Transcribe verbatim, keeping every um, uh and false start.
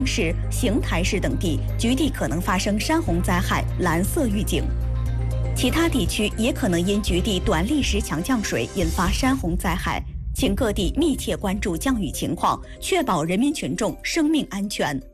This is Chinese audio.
市、邢台市等地局地可能发生山洪灾害蓝色预警，其他地区也可能因局地短历时强降水引发山洪灾害，请各地密切关注降雨情况，确保人民群众生命安全。